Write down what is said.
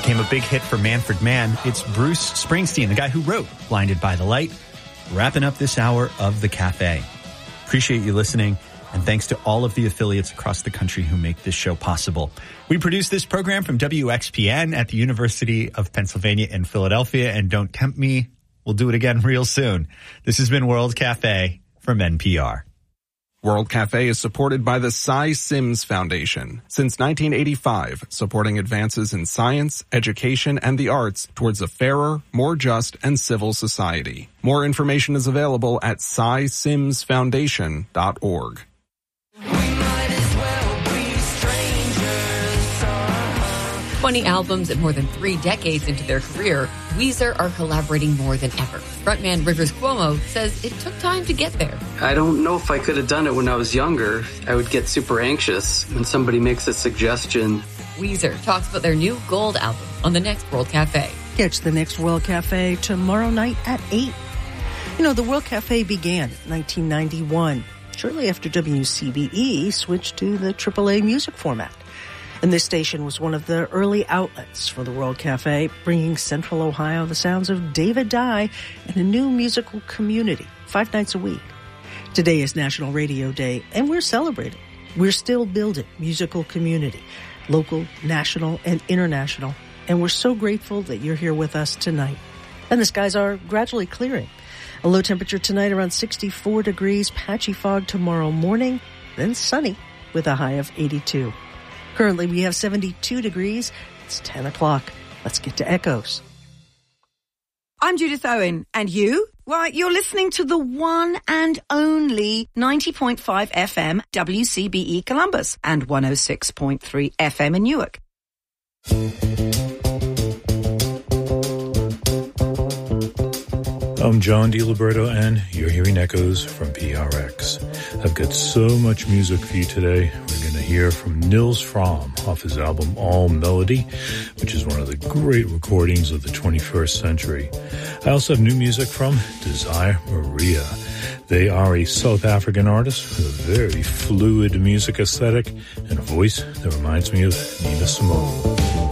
became a big hit for Manfred Mann. It's Bruce Springsteen, the guy who wrote Blinded by the Light, wrapping up this hour of The Cafe. Appreciate you listening, and thanks to all of the affiliates across the country who make this show possible. We produce this program from WXPN at the University of Pennsylvania in Philadelphia, and don't tempt me, we'll do it again real soon. This has been World Cafe from NPR. World Cafe is supported by the Cy Sims Foundation. Since 1985, supporting advances in science, education, and the arts towards a fairer, more just, and civil society. More information is available at cysimsfoundation.org. 20 albums and more than 3 decades into their career, Weezer are collaborating more than ever. Frontman Rivers Cuomo says it took time to get there. I don't know if I could have done it when I was younger. I would get super anxious when somebody makes a suggestion. Weezer talks about their new Gold album on the next World Cafe. Catch the next World Cafe tomorrow night at 8. You know, the World Cafe began in 1991, shortly after WCBE switched to the AAA music format. And this station was one of the early outlets for the World Cafe, bringing Central Ohio the sounds of David Dye and a new musical community 5 nights a week. Today is National Radio Day, and we're celebrating. We're still building musical community, local, national, and international. And we're so grateful that you're here with us tonight. And the skies are gradually clearing. A low temperature tonight around 64 degrees, patchy fog tomorrow morning, then sunny with a high of 82. Currently, we have 72 degrees. It's 10 o'clock. Let's get to Echoes. I'm Judith Owen. And you? Well, you're listening to the one and only 90.5 FM WCBE Columbus and 106.3 FM in Newark. I'm John DiLiberto, and you're hearing Echoes from PRX. I've got so much music for you today. We're going to hear from Nils Frahm off his album All Melody, which is one of the great recordings of the 21st century. I also have new music from Desire Maria. They are a South African artist with a very fluid music aesthetic and a voice that reminds me of Nina Simone.